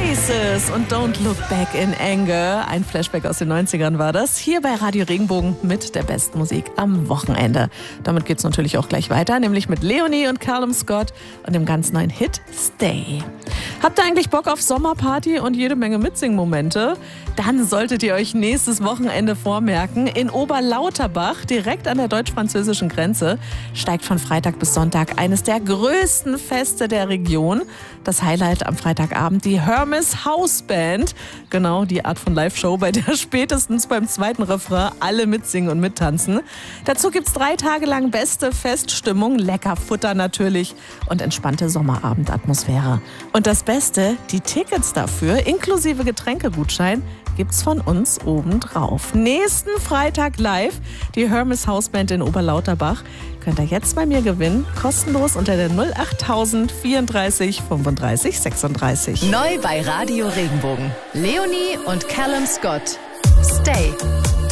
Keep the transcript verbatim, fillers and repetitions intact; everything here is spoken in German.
Oasis und Don't Look Back in Anger. Ein Flashback aus den neunzigern war das. Hier bei Radio Regenbogen mit der besten Musik am Wochenende. Damit geht's natürlich auch gleich weiter, nämlich mit Leonie und Callum Scott und dem ganz neuen Hit Stay. Habt ihr eigentlich Bock auf Sommerparty und jede Menge Mitsingmomente? Dann solltet ihr euch nächstes Wochenende vormerken. In Oberlauterbach, direkt an der deutsch-französischen Grenze, steigt von Freitag bis Sonntag eines der größten Feste der Region. Das Highlight am Freitagabend, die Hermes House Band. Genau, die Art von Live-Show, bei der spätestens beim zweiten Refrain alle mitsingen und mittanzen. Dazu gibt's drei Tage lang beste Feststimmung, lecker Futter natürlich und entspannte Sommerabendatmosphäre. Und das Beste, die Tickets dafür, inklusive Getränkegutschein, gibt's von uns obendrauf. Nächsten Freitag live, die Hermes House Band in Oberlauterbach. Könnt ihr jetzt bei mir gewinnen, kostenlos unter der null achttausend vierunddreißig fünfunddreißig sechsunddreißig. Neu bei Radio Regenbogen. Leonie und Callum Scott. Stay.